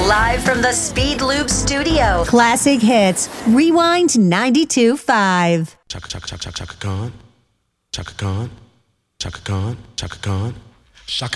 Live from the Speed Loop studio. Classic hits. Rewind 92.5. Chaka chaka chaka chaka Khan. Chaka Khan. Chaka Khan. Chaka Khan. Chaka